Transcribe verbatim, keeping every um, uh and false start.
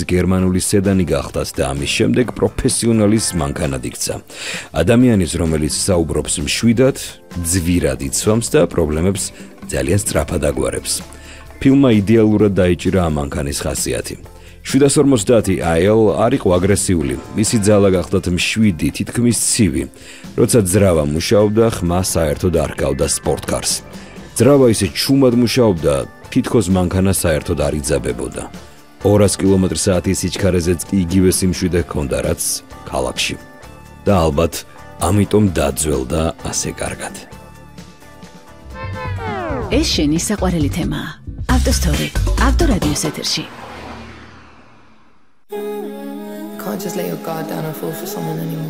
გერმანული სედანი გახდათ და ამის შემდეგ პროფესიონალის მანქანად იქცა. ადამიანის, რომელიც საუბრობს მშვიდად, ძვირად იცვამს და პრობლემებს ძალიან სწრაფად აგვარებს. ფილმმა იდეალურად დაიჭირა ამ მანქანის ხასიათი. შვიდას ორმოცდაათი აილ არ იყო აგრესიული, მისი ძალა გახდათ მშვიდი, თითქმის ცივი. როცა ძრავა მუშაობდა, ხმა საერთოდ არ ჰგავდა სპორტკარს. ძრავა ისე ჩუმად მუშაობდა, თითქოს მანქანა საერთოდ არ იძაბებოდა. ორას კილომეტრ საათის სიჩქარეზეც კი იგივე სიმშვიდე ჰქონდა, რაც ქალაქში. და ალბათ ამიტომ დაძველდა ასე კარგად. ეს შენი საყვარელი თემაა. ავტოსტორი, ავტორადიოს ეთერში. Can't just lay your guard down and fall for someone anymore.